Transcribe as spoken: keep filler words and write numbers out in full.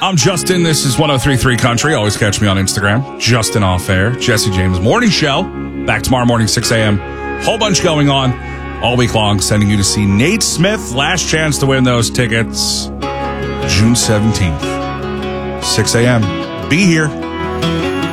I'm Justin. This is one oh three point three Country. Always catch me on Instagram. Justin Off Air. Jesse James Morning Show. Back tomorrow morning, six a.m. Whole bunch going on all week long. Sending you to see Nate Smith. Last chance to win those tickets. June seventeenth. six a.m. Be here.